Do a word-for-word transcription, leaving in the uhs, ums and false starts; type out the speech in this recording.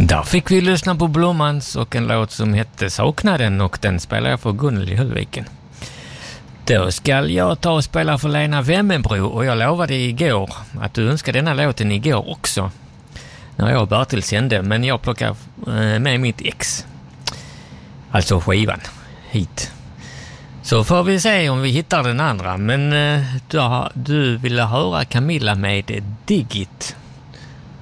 Där fick vi lyssna på Blommans och en låt som hette Saknaden, och den spelar jag för Gunnel i Höllviken. Då ska jag ta och spela för Lena Wemmenbro, och jag lovade igår att du önskade denna låten igår också när jag och Bertil sände, men jag plockar med mitt ex, alltså skivan, hit. Så får vi se om vi hittar den andra, men du, du ville höra Camilla med Digit.